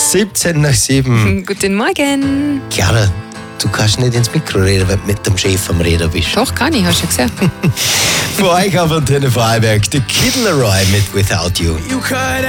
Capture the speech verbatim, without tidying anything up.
siebzehn nach sieben. Guten Morgen. Chiara, du kannst nicht ins Mikro reden, wenn du mit dem Chef am Reden bist. Doch, kann ich, hast du gesehen. Für euch auf Antenne Vorarlberg, der Kid Laroi mit Without You. You cut